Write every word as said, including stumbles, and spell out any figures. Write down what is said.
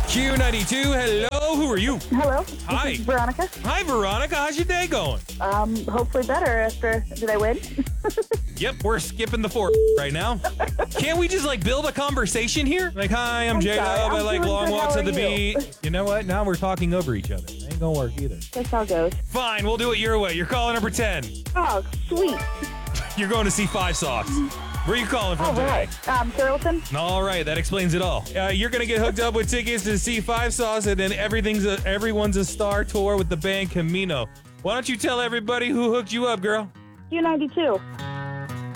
Q ninety-two, hello, who are you? Hello. Hi. This is Veronica. Hi, Veronica, how's your day going? Um, hopefully better after, did I win? Yep, we're skipping the four right now. Can't we just, like, build a conversation here? Like, hi, I'm, I'm Jacob, sorry, I I'm like doing long good, walks how at the are you? beach. You know what? Now we're talking over each other. Ain't gonna work either. That's how it goes. Fine, we'll do it your way. You're calling number ten. Oh, sweet. You're going to see Five Sauce. Where are you calling from All today? right. Um, Carrollton? All right, that explains it all. Uh, you're gonna get hooked up with tickets to see Five Sauce, and then everything's a, everyone's a star tour with the band Camino. Why don't you tell everybody who hooked you up, girl? Q ninety-two.